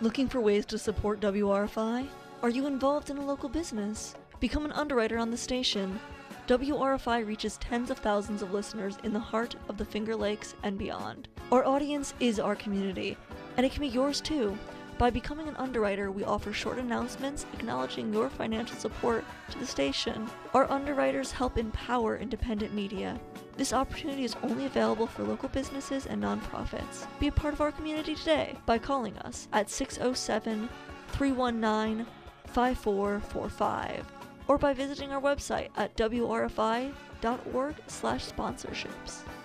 Looking for ways to support WRFI? Are you involved in a local business? Become an underwriter on the station. WRFI reaches tens of thousands of listeners in the heart of the Finger Lakes and beyond. Our audience is our community, and it can be yours too. By becoming an underwriter, we offer short announcements acknowledging your financial support to the station. Our underwriters help empower independent media. This opportunity is only available for local businesses and nonprofits. Be a part of our community today by calling us at 607-319-5445 or by visiting our website at wrfi.org/sponsorships.